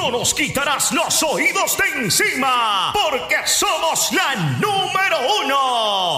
no nos quitarás los oídos de encima, porque somos la número 1.